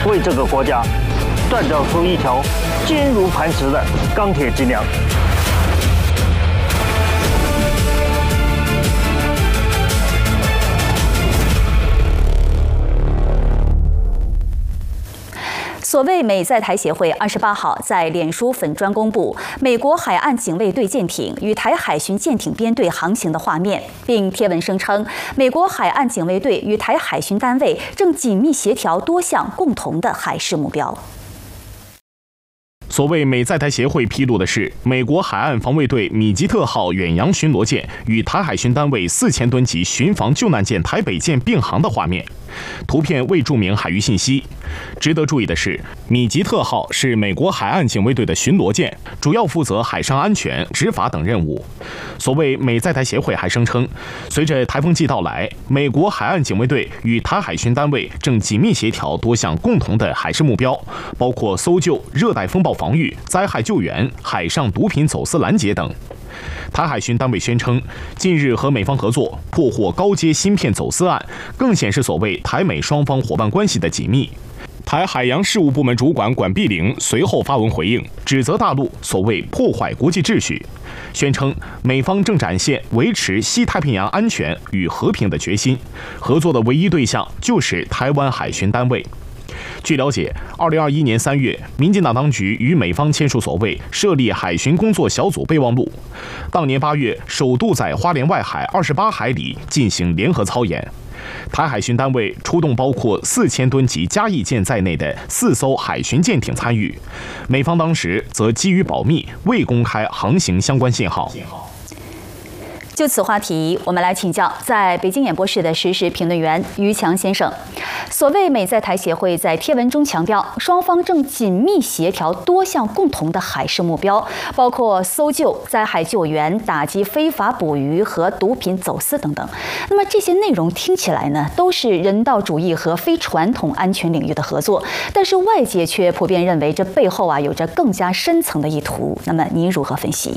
为这个国家锻造出一条坚如磐石的钢铁脊梁。 所谓美在台协会28号在脸书粉专公布美国海岸警卫队舰艇与台海巡舰艇编队航行的画面，并贴文声称，美国海岸警卫队与台海巡单位正紧密协调多项共同的海事目标。 所谓美在台协会披露的是，美国海岸防卫队米吉特号远洋巡逻舰与台海巡单位4000吨级巡防救难舰台北舰并航的画面。图片未注明海域信息。值得注意的是，米吉特号是美国海岸警卫队的巡逻舰，主要负责海上安全、执法等任务。所谓美在台协会还声称，随着台风季到来，美国海岸警卫队与台海巡单位正紧密协调多项共同的海事目标，包括搜救、热带风暴防御、灾害救援、海上毒品走私拦截等。台海巡单位宣称，近日和美方合作破获高阶芯片走私案，更显示所谓台美双方伙伴关系的紧密。台海洋事务部门主管管碧玲随后发文回应，指责大陆所谓破坏国际秩序，宣称美方正展现维持西太平洋安全与和平的决心，合作的唯一对象就是台湾海巡单位。据了解，2021年3月，民进党当局与美方签署所谓设立海巡工作小组备忘录。当年8月，首度在花莲外海28海里进行联合操演。台海巡单位出动包括4000吨级嘉义舰在内的4艘海巡舰艇参与，美方当时则基于保密，未公开航行相关信号。 就此话题，我们来请教在北京演播室的时事评论员于强先生。所谓美在台协会在贴文中强调，双方正紧密协调多项共同的海事目标，包括搜救、灾害救援、打击非法捕鱼和毒品走私等等。那么这些内容听起来呢，都是人道主义和非传统安全领域的合作，但是外界却普遍认为这背后有着更加深层的意图。那么您如何分析？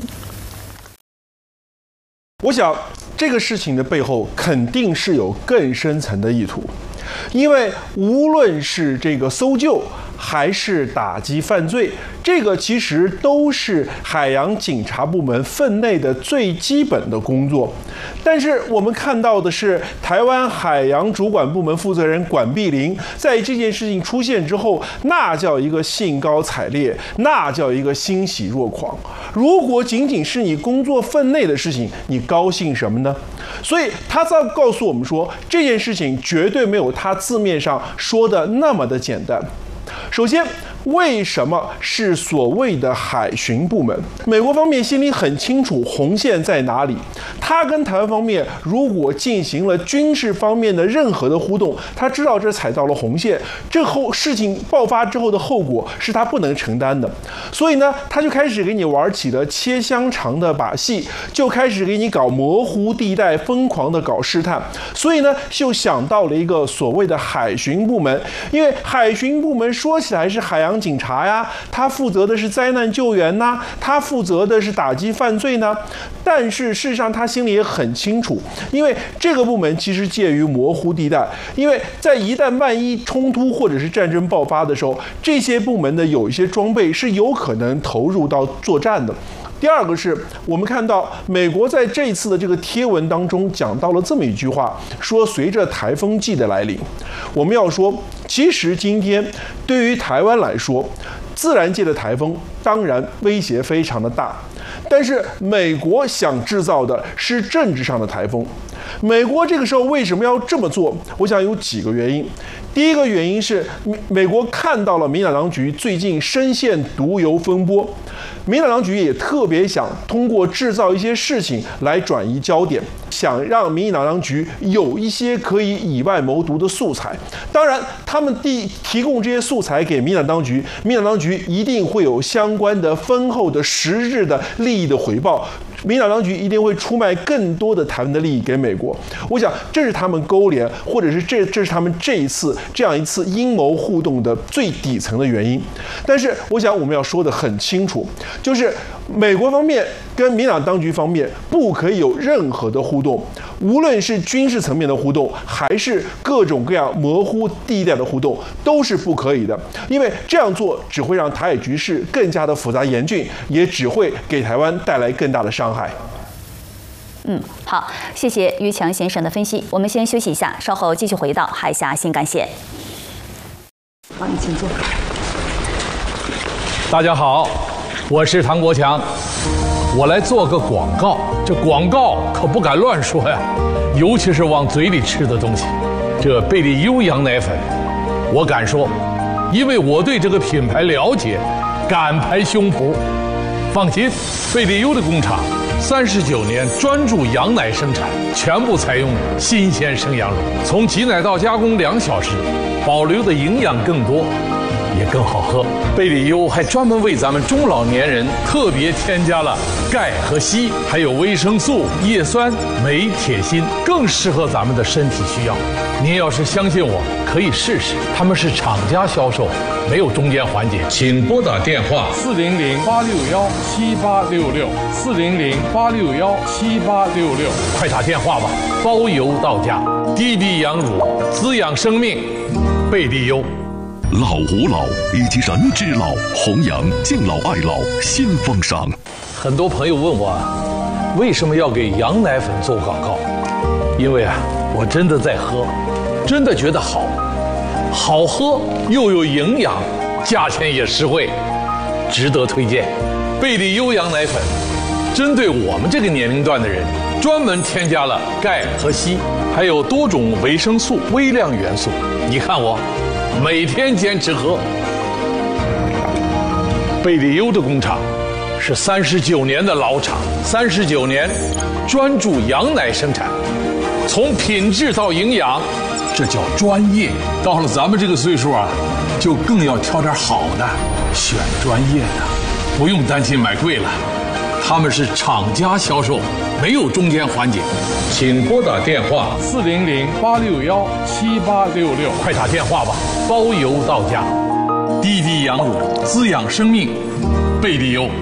我想这个事情的背后肯定是有更深层的意图，因为无论是这个搜救还是打击犯罪，这个其实都是海洋警察部门分内的最基本的工作。但是我们看到的是，台湾海洋主管部门负责人管碧玲在这件事情出现之后，那叫一个兴高采烈，那叫一个欣喜若狂。如果仅仅是你工作分内的事情，你高兴什么呢？所以他在告诉我们说，这件事情绝对没有他字面上说的那么的简单。首先，为什么是所谓的海巡部门？美国方面心里很清楚红线在哪里。他跟台湾方面如果进行了军事方面的任何的互动，他知道这踩到了红线，这后事情爆发之后的后果是他不能承担的。所以呢，他就开始给你玩起了切香肠的把戏，就开始给你搞模糊地带，疯狂的搞试探。所以呢，就想到了一个所谓的海巡部门，因为海巡部门说起来是海洋警察呀，他负责的是灾难救援呐，他负责的是打击犯罪呢。但是事实上他心里也很清楚，因为这个部门其实介于模糊地带，因为在一旦万一冲突或者是战争爆发的时候，这些部门的有一些装备是有可能投入到作战的。第二个是我们看到美国在这一次的这个贴文当中讲到了这么一句话，说随着台风季的来临，我们要说，其实今天对于台湾来说，自然界的台风当然威胁非常的大，但是美国想制造的是政治上的台风。美国这个时候为什么要这么做？我想有几个原因。第一个原因是美国看到了民进党当局最近深陷毒油风波，民进党当局也特别想通过制造一些事情来转移焦点，想让民进党当局有一些可以以外谋独的素材。当然，他们提供这些素材给民进党当局，民进党当局一定会有相关的丰厚的实质的利益的回报。民进党当局一定会出卖更多的台湾的利益给美国。我想这是他们勾连，或者是这是他们这样一次阴谋互动的最底层的原因。但是我想我们要说得很清楚，就是美国方面跟民党当局方面不可以有任何的互动，无论是军事层面的互动，还是各种各样模糊地带的互动，都是不可以的。因为这样做只会让台海局势更加的复杂严峻，也只会给台湾带来更大的伤害。 好，谢谢于强先生的分析。我们先休息一下，稍后继续回到海峡新干线。 好，你请坐。 大家好，我是唐国强，我来做个广告。这广告可不敢乱说呀，尤其是往嘴里吃的东西。这贝利优羊奶粉，我敢说，因为我对这个品牌了解，敢拍胸脯。放心，贝利优的工厂39年专注羊奶生产，全部采用新鲜生羊乳，从挤奶到加工2小时，保留的营养更多，也更好喝。贝利优还专门为咱们中老年人特别添加了钙和硒，还有维生素、叶酸、镁、铁、锌，更适合咱们的身体需要。您要是相信我，可以试试。他们是厂家销售，没有中间环节。请拨打电话400-861-7866，400-861-7866，快打电话吧，包邮到家。DB 羊乳滋养生命，贝利优。 老吾老以及人之老，弘扬敬老爱老新风尚。 很多朋友问我，为什么要给羊奶粉做广告？因为我真的在喝，真的觉得好喝又有营养，价钱也实惠，值得推荐。贝利优羊奶粉针对我们这个年龄段的人，专门添加了钙和硒，还有多种维生素、微量元素。你看我每天坚持喝。贝利优的工厂是39年的老厂，39年专注羊奶生产，从品质到营养，这叫专业。到了咱们这个岁数就更要挑点好的，选专业的，不用担心买贵了。他们是厂家销售，没有中间环节。请拨打电话400-861-7866，快打电话吧，包邮到家。DB 羊乳滋养生命，贝利优。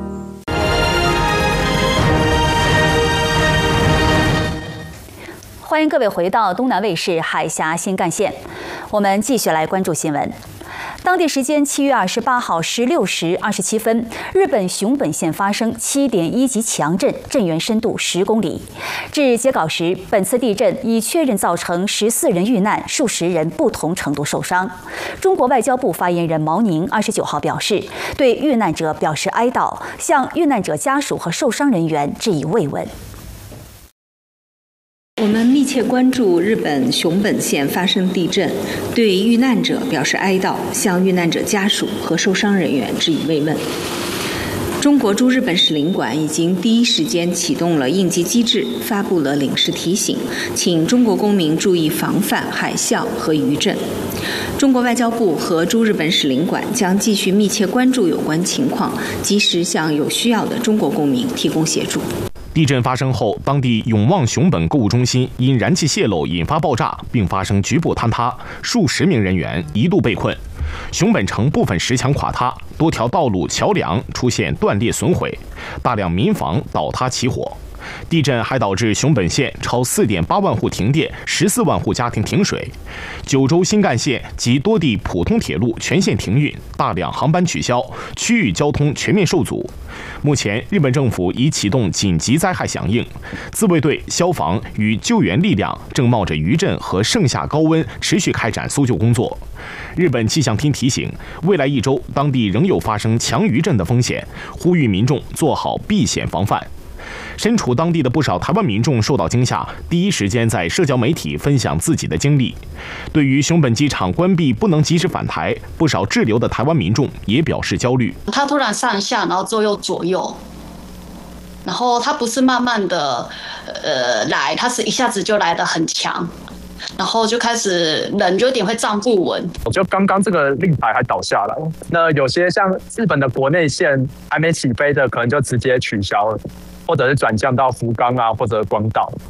欢迎各位回到东南卫视海峡新干线，我们继续来关注新闻。当地时间7月28号16时27分，日本熊本县发生7.1级强震，震源深度10公里。至截稿时，本次地震已确认造成14人遇难，数十人不同程度受伤。中国外交部发言人毛宁29号表示，对遇难者表示哀悼，向遇难者家属和受伤人员致以慰问。 我们密切关注日本熊本县发生地震，对遇难者表示哀悼，向遇难者家属和受伤人员致以慰问。中国驻日本使领馆已经第一时间启动了应急机制，发布了领事提醒，请中国公民注意防范海啸和余震。中国外交部和驻日本使领馆将继续密切关注有关情况，及时向有需要的中国公民提供协助。 地震发生后，当地永旺熊本购物中心因燃气泄漏引发爆炸，并发生局部坍塌，数十名人员一度被困。熊本城部分石墙垮塌，多条道路桥梁出现断裂损毁，大量民房倒塌起火。地震还导致熊本县超4.8万户停电，14万户家庭停水。九州新干线及多地普通铁路全线停运，大量航班取消，区域交通全面受阻。目前，日本政府已启动紧急灾害响应，自卫队、消防与救援力量正冒着余震和盛夏高温持续开展搜救工作。日本气象厅提醒，未来1周当地仍有发生强余震的风险，呼吁民众做好避险防范。身处当地的不少台湾民众受到惊吓，第一时间在社交媒体分享自己的经历。对于熊本机场关闭不能及时返台，不少滞留的台湾民众也表示焦虑。 他突然上下，然后左右，然后他不是慢慢的来，他是一下子就来得很强。然后就开始人就有点会站不稳， 就刚刚这个令牌还倒下来，那有些像日本的国内线还没起飞的，可能就直接取消了，或者是转降到福冈或者广岛。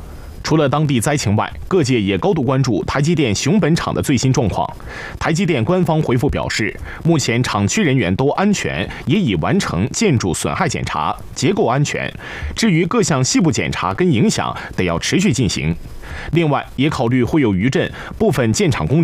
除了当地灾情外，各界也高度关注台积电熊本厂的最新状况。台积电官方回复表示，目前厂区人员都安全，也已完成建筑损害检查，结构安全。至于各项细部检查跟影响，得要持续进行。另外，也考虑会有余震，部分建厂工